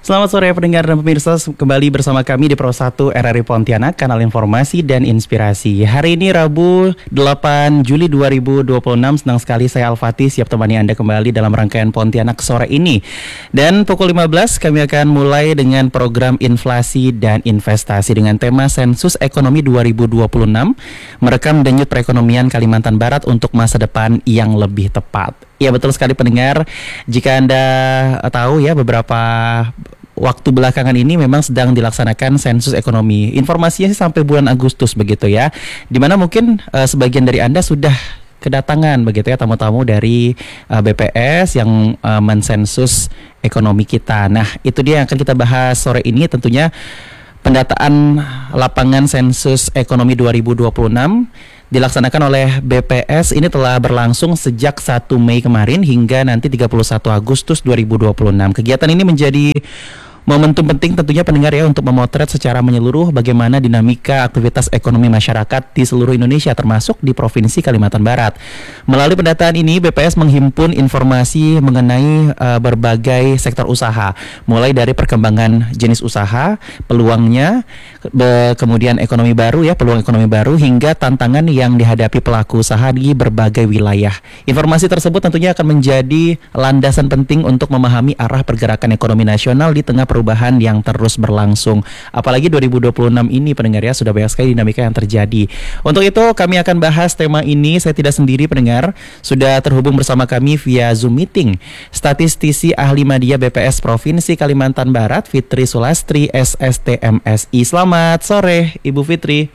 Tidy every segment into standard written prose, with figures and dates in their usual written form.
Selamat sore pendengar dan pemirsa, kembali bersama kami di Pro 1 RRI Pontianak, kanal informasi dan inspirasi. Hari ini Rabu 8 Juli 2026, senang sekali saya Al-Fatih siap temani Anda kembali dalam rangkaian Pontianak sore ini. Dan pukul 15 kami akan mulai dengan program inflasi dan investasi dengan tema Sensus Ekonomi 2026, merekam denyut perekonomian Kalimantan Barat untuk masa depan yang lebih tepat. Ya betul sekali pendengar, jika Anda tahu ya beberapa waktu belakangan ini memang sedang dilaksanakan sensus ekonomi. Informasinya sih sampai bulan Agustus begitu ya. Dimana mungkin sebagian dari Anda sudah kedatangan begitu ya tamu-tamu dari BPS yang mensensus ekonomi kita. Nah, itu dia yang akan kita bahas sore ini, tentunya pendataan lapangan sensus ekonomi 2026 dilaksanakan oleh BPS ini telah berlangsung sejak 1 Mei kemarin hingga nanti 31 Agustus 2026. Kegiatan ini menjadi momentum penting tentunya pendengar ya untuk memotret secara menyeluruh bagaimana dinamika aktivitas ekonomi masyarakat di seluruh Indonesia termasuk di Provinsi Kalimantan Barat. Melalui pendataan ini BPS menghimpun informasi mengenai berbagai sektor usaha, mulai dari perkembangan jenis usaha, peluangnya, kemudian ekonomi baru ya, peluang ekonomi baru hingga tantangan yang dihadapi pelaku usaha di berbagai wilayah. Informasi tersebut tentunya akan menjadi landasan penting untuk memahami arah pergerakan ekonomi nasional di tengah perubahan yang terus berlangsung. Apalagi 2026 ini pendengar ya, sudah banyak sekali dinamika yang terjadi. Untuk itu kami akan bahas tema ini. Saya tidak sendiri pendengar, sudah terhubung bersama kami via Zoom meeting statistisi ahli media BPS Provinsi Kalimantan Barat, Fitri Sulastri, SST MSI. Selamat sore Ibu Fitri.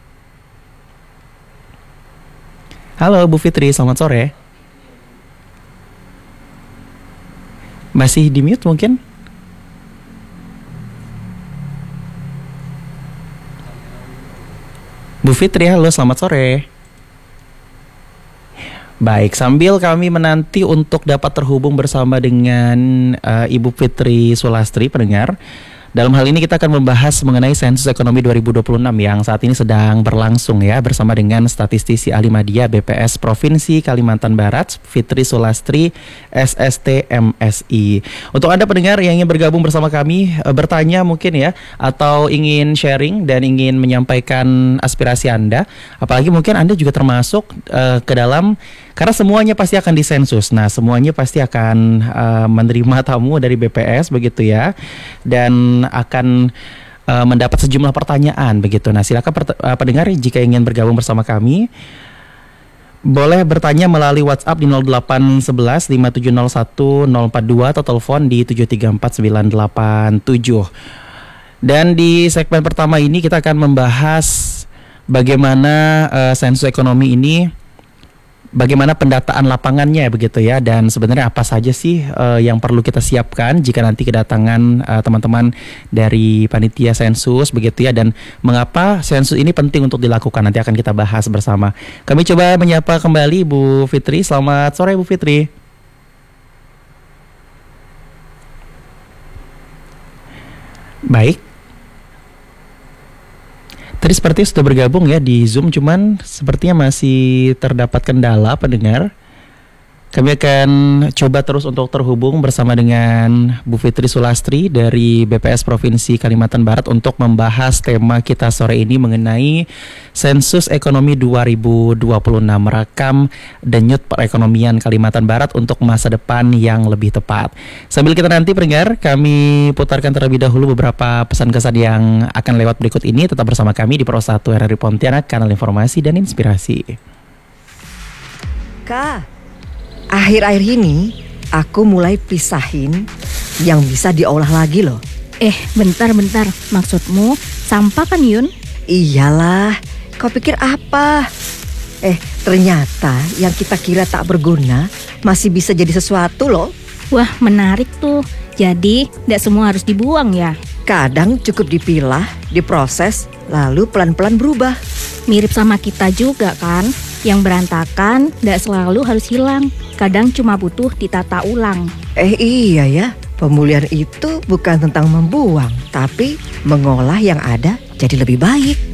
Halo Bu Fitri, selamat sore. Masih di mute mungkin? Bu Fitri, halo, selamat sore. Baik, sambil kami menanti untuk dapat terhubung bersama dengan Ibu Fitri Sulastri, pendengar. Dalam hal ini kita akan membahas mengenai sensus ekonomi 2026 yang saat ini sedang berlangsung ya, bersama dengan statistisi ahli media BPS Provinsi Kalimantan Barat, Fitri Sulastri, SST MSI. Untuk Anda pendengar yang ingin bergabung bersama kami, bertanya mungkin ya, atau ingin sharing dan ingin menyampaikan aspirasi Anda, apalagi mungkin Anda juga termasuk ke dalam, karena semuanya pasti akan disensus. Nah, semuanya pasti akan menerima tamu dari BPS begitu ya, dan akan mendapat sejumlah pertanyaan begitu. Nah, silakan pendengar jika ingin bergabung bersama kami boleh bertanya melalui WhatsApp di 0811 5701 042 atau telepon di 734987. Dan di segmen pertama ini kita akan membahas bagaimana sensus ekonomi ini, bagaimana pendataan lapangannya begitu ya, dan sebenarnya apa saja sih yang perlu kita siapkan jika nanti kedatangan teman-teman dari panitia sensus begitu ya, dan mengapa sensus ini penting untuk dilakukan, nanti akan kita bahas bersama. Kami coba menyapa kembali Bu Fitri. Selamat sore Bu Fitri. Baik. Tadi seperti sudah bergabung ya di Zoom, cuman sepertinya masih terdapat kendala pendengar. Kami akan coba terus untuk terhubung bersama dengan Bu Fitri Sulastri dari BPS Provinsi Kalimantan Barat untuk membahas tema kita sore ini mengenai Sensus Ekonomi 2026, merekam denyut perekonomian Kalimantan Barat untuk masa depan yang lebih tepat. Sambil kita nanti pendengar, kami putarkan terlebih dahulu beberapa pesan-kesan yang akan lewat berikut ini. Tetap bersama kami di Pro 1 RRI Pontianak, kanal informasi dan inspirasi. Kak, akhir-akhir ini aku mulai pisahin yang bisa diolah lagi loh. Bentar, maksudmu sampah kan Yun? Iyalah, kau pikir apa? Ternyata yang kita kira tak berguna masih bisa jadi sesuatu loh. Wah, menarik tuh. Jadi, tidak semua harus dibuang ya? Kadang cukup dipilah, diproses, lalu pelan-pelan berubah. Mirip sama kita juga kan? Yang berantakan tidak selalu harus hilang. Kadang cuma butuh ditata ulang. Iya ya, pemulihan itu bukan tentang membuang, tapi mengolah yang ada jadi lebih baik.